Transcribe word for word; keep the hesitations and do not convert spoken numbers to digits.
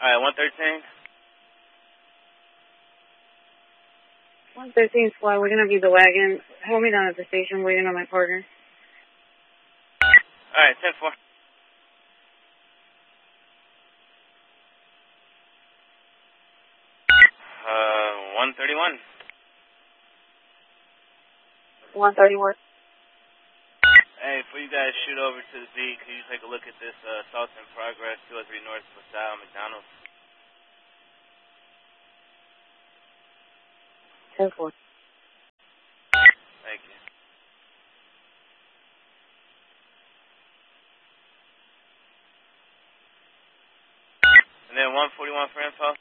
Alright, one thirteen. one thirteen squad, we're going to be the wagon. Hold me down at the station, waiting on my partner. Alright, ten four. Uh, one thirty-one. one thirty-one. Hey, before you guys shoot over to the beat, can you take a look at this uh, assault in progress, two oh three North LaSalle, McDonald's? ten four. Thank you. And then one forty-one for info.